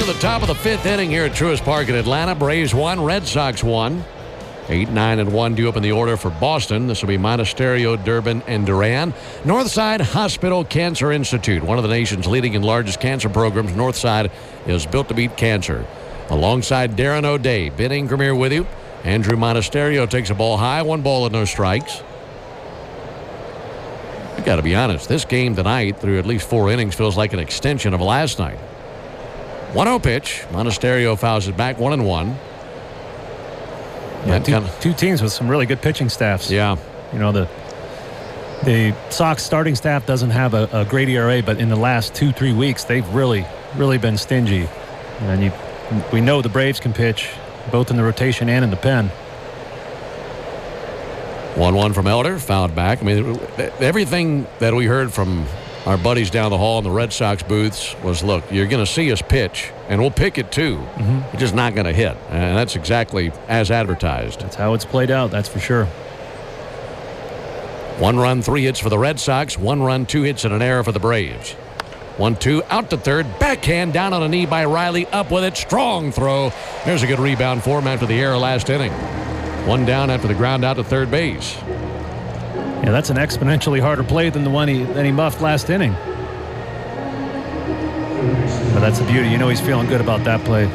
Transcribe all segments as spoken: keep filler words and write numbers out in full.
to the top of the fifth inning here at Truist Park in Atlanta. Braves won, Red Sox won. eight, nine, and one due up in the order for Boston. This will be Monasterio, Durbin, and Duran. Northside Hospital Cancer Institute, one of the nation's leading and largest cancer programs. Northside is built to beat cancer. Alongside Darren O'Day, Ben Ingram here with you. Andrew Monasterio takes a ball high, one ball and no strikes. I got to be honest, this game tonight, through at least four innings, feels like an extension of last night. one oh pitch. Monasterio fouls it back, one and one. Yeah, two, kinda, two teams with some really good pitching staffs. Yeah. You know, the the Sox starting staff doesn't have a, a great E R A, but in the last two, three weeks, they've really, really been stingy. And you, we know the Braves can pitch, both in the rotation and in the pen. one one from Elder, fouled back. I mean, everything that we heard from our buddies down the hall in the Red Sox booths was, look, you're going to see us pitch, and we'll pick it too. Mm-hmm. We're just not going to hit. And that's exactly as advertised. That's how it's played out, that's for sure. One run, three hits for the Red Sox. One run, two hits, and an error for the Braves. One two, out to third. Backhand down on a knee by Riley. Up with it. Strong throw. There's a good rebound for him after the error last inning. One down after the ground out to third base. Yeah, that's an exponentially harder play than the one he, than he muffed last inning. But that's the beauty. You know he's feeling good about that play.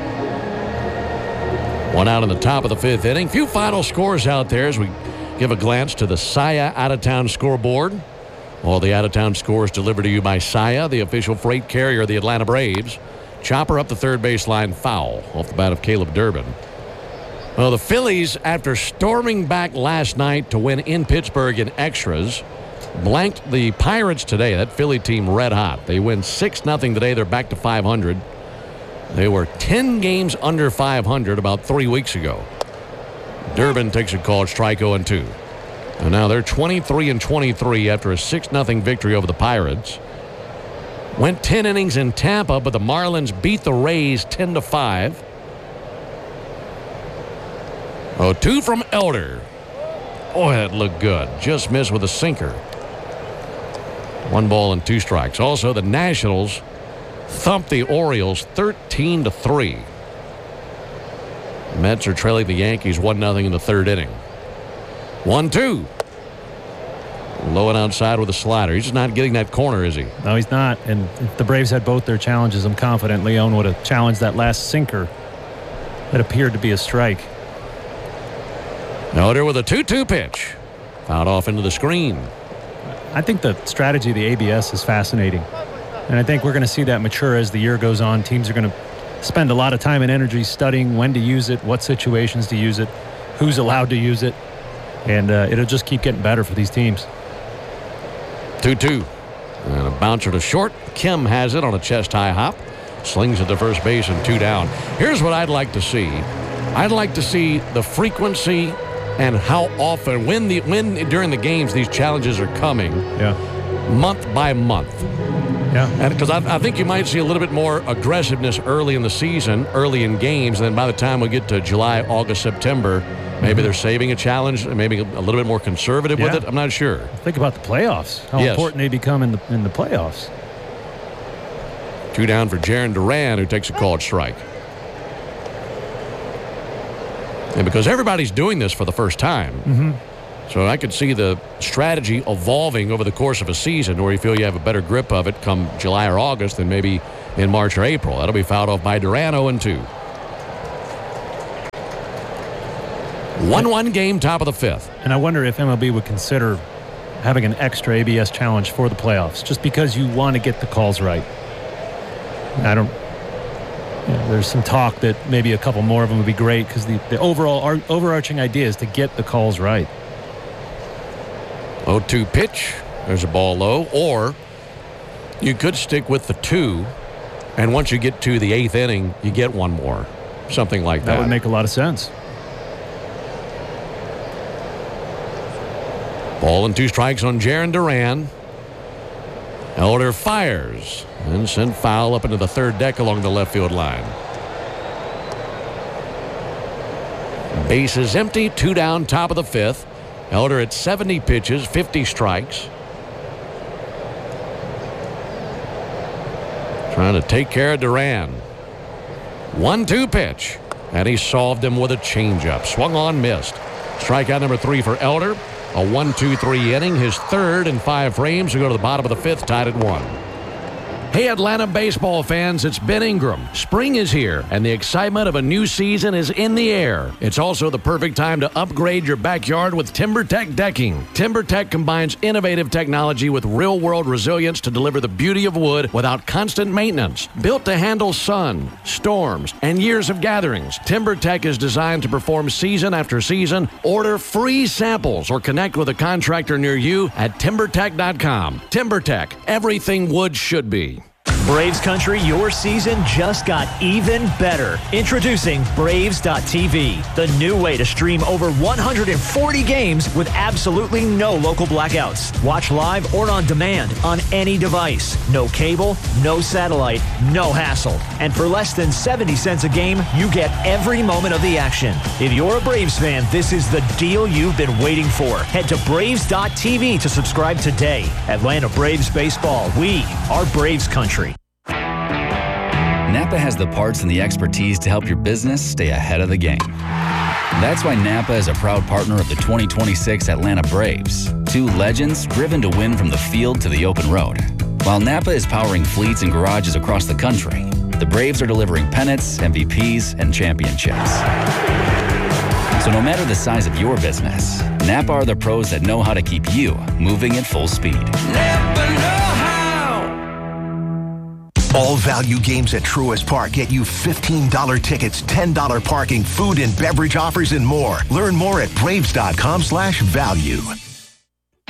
One out in the top of the fifth inning. Few final scores out there as we give a glance to the Saia out-of-town scoreboard. All the out-of-town scores delivered to you by Saia, the official freight carrier of the Atlanta Braves. Chopper up the third baseline, foul off the bat of Caleb Durbin. Well, the Phillies, after storming back last night to win in Pittsburgh in extras, blanked the Pirates today. That Philly team red hot. They win six nothing today. They're back to five hundred. They were ten games under five hundred about three weeks ago. Durbin takes a call, strike oh and two. And now they're twenty-three and twenty-three after a six nothing victory over the Pirates. Went ten innings in Tampa, but the Marlins beat the Rays ten to five. Oh, two from Elder. Boy, that looked good. Just missed with a sinker. One ball and two strikes. Also, the Nationals thumped the Orioles thirteen to three. Mets are trailing the Yankees one nothing in the third inning. one two. Low and outside with a slider. He's just not getting that corner, is he? No, he's not. And if the Braves had both their challenges, I'm confident Leon would have challenged that last sinker that appeared to be a strike. Elder with a two two pitch. Fouled off into the screen. I think the strategy of the A B S is fascinating. And I think we're going to see that mature as the year goes on. Teams are going to spend a lot of time and energy studying when to use it, what situations to use it, who's allowed to use it. And uh, it'll just keep getting better for these teams. two two. And a bouncer to short. Kim has it on a chest-high hop. Slings it to first base and two down. Here's what I'd like to see. I'd like to see the frequency and how often, when the when during the games these challenges are coming, yeah, month by month. Yeah, and because I, I think you might see a little bit more aggressiveness early in the season, early in games, and then by the time we get to July, August, September, maybe mm-hmm. they're saving a challenge, maybe a little bit more conservative yeah. with it. I'm not sure. Think about the playoffs, how yes. important they become in the in the playoffs. Two down for Jarren Duran, who takes a called strike. And because everybody's doing this for the first time, mm-hmm. so I could see the strategy evolving over the course of a season where you feel you have a better grip of it come July or August than maybe in March or April. That'll be fouled off by Duran, oh and two. one one game, top of the fifth. And I wonder if M L B would consider having an extra A B S challenge for the playoffs, just because you want to get the calls right. I don't... You know, there's some talk that maybe a couple more of them would be great because the, the overall ar- overarching idea is to get the calls right. oh two pitch. There's a ball low. Or you could stick with the two, and once you get to the eighth inning, you get one more. Something like that. That would make a lot of sense. Ball and two strikes on Jarren Duran. Elder fires and sent foul up into the third deck along the left field line. Base is empty, two down, top of the fifth. Elder at seventy pitches, fifty strikes. Trying to take care of Duran. one two pitch. And he solved him with a changeup. Swung on, missed. Strikeout number three for Elder. A one two three inning. His third in five frames. We go to the bottom of the fifth, tied at one. Hey, Atlanta baseball fans, it's Ben Ingram. Spring is here, and the excitement of a new season is in the air. It's also the perfect time to upgrade your backyard with TimberTech decking. TimberTech combines innovative technology with real-world resilience to deliver the beauty of wood without constant maintenance. Built to handle sun, storms, and years of gatherings, TimberTech is designed to perform season after season. Order free samples or connect with a contractor near you at timber tech dot com. TimberTech, everything wood should be. Braves country, your season just got even better. Introducing Braves dot T V, the new way to stream over one hundred forty games with absolutely no local blackouts. Watch live or on demand on any device. No cable, no satellite, no hassle. And for less than seventy cents a game, you get every moment of the action. If you're a Braves fan, this is the deal you've been waiting for. Head to Braves dot T V to subscribe today. Atlanta Braves baseball, we are Braves country. Napa has the parts and the expertise to help your business stay ahead of the game. That's why Napa is a proud partner of the twenty twenty-six Atlanta Braves, two legends driven to win from the field to the open road. While Napa is powering fleets and garages across the country, the Braves are delivering pennants, M V Ps, and championships. So no matter the size of your business, Napa are the pros that know how to keep you moving at full speed. Napa know how. All value games at Truist Park get you fifteen dollars tickets, ten dollars parking, food and beverage offers, and more. Learn more at braves dot com slash value.